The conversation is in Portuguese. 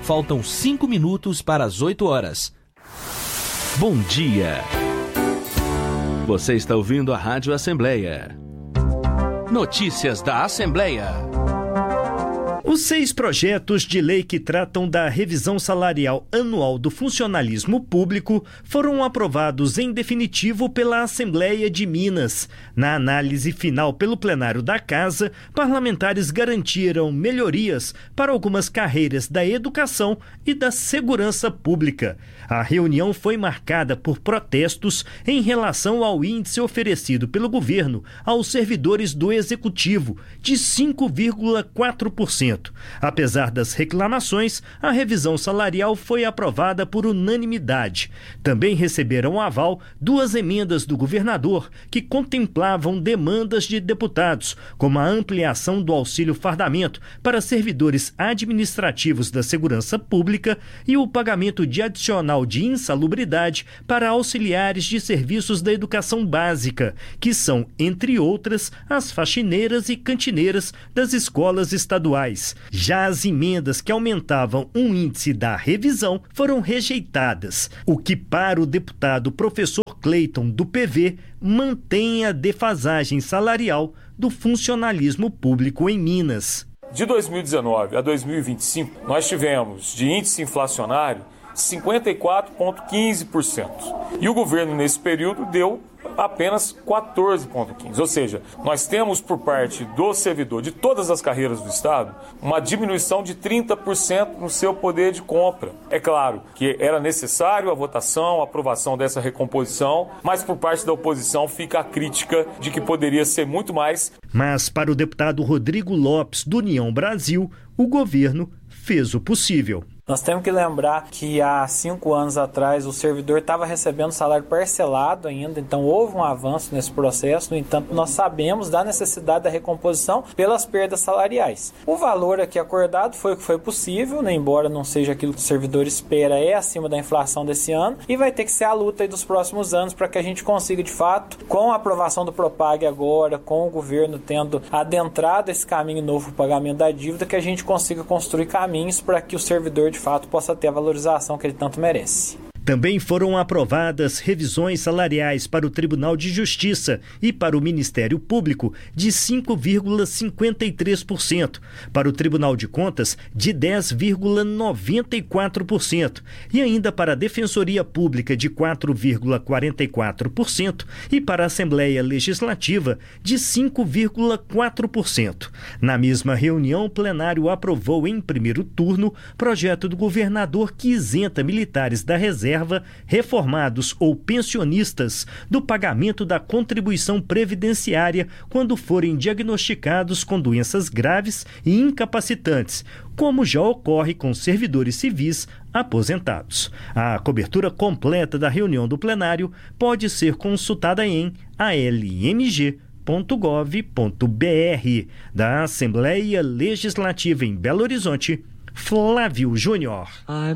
Faltam 5 minutos para as 8 horas. Bom dia. Você está ouvindo a Rádio Assembleia. Notícias da Assembleia. Os 6 projetos de lei que tratam da revisão salarial anual do funcionalismo público foram aprovados em definitivo pela Assembleia de Minas. Na análise final pelo plenário da Casa, parlamentares garantiram melhorias para algumas carreiras da educação e da segurança pública. A reunião foi marcada por protestos em relação ao índice oferecido pelo governo aos servidores do Executivo, de 5,4%. Apesar das reclamações, a revisão salarial foi aprovada por unanimidade. Também receberam aval 2 emendas do governador que contemplavam demandas de deputados, como a ampliação do auxílio fardamento para servidores administrativos da segurança pública e o pagamento de adicional de insalubridade para auxiliares de serviços da educação básica, que são, entre outras, as faxineiras e cantineiras das escolas estaduais. Já as emendas que aumentavam o índice da revisão foram rejeitadas, o que para o deputado professor Cleiton, do PV, mantém a defasagem salarial do funcionalismo público em Minas. De 2019 a 2025, nós tivemos de índice inflacionário 54,15%. E o governo, nesse período, deu apenas 14,15%. Ou seja, nós temos por parte do servidor de todas as carreiras do Estado uma diminuição de 30% no seu poder de compra. É claro que era necessário a votação, a aprovação dessa recomposição, mas por parte da oposição fica a crítica de que poderia ser muito mais. Mas para o deputado Rodrigo Lopes, do União Brasil, o governo fez o possível. Nós temos que lembrar que há 5 anos atrás o servidor estava recebendo salário parcelado ainda, então houve um avanço nesse processo. No entanto, nós sabemos da necessidade da recomposição pelas perdas salariais. O valor aqui acordado foi o que foi possível, né? Embora não seja aquilo que o servidor espera, é acima da inflação desse ano, e vai ter que ser a luta aí dos próximos anos para que a gente consiga, de fato, com a aprovação do Propag agora, com o governo tendo adentrado esse caminho novo para o pagamento da dívida, que a gente consiga construir caminhos para que o servidor de fato possa ter a valorização que ele tanto merece. Também foram aprovadas revisões salariais para o Tribunal de Justiça e para o Ministério Público de 5,53%, para o Tribunal de Contas de 10,94% e ainda para a Defensoria Pública de 4,44% e para a Assembleia Legislativa de 5,4%. Na mesma reunião, o plenário aprovou em primeiro turno projeto do governador que isenta militares da reserva, reformados ou pensionistas do pagamento da contribuição previdenciária quando forem diagnosticados com doenças graves e incapacitantes, como já ocorre com servidores civis aposentados. A cobertura completa da reunião do plenário pode ser consultada em almg.gov.br. Da Assembleia Legislativa em Belo Horizonte, Flávio Júnior.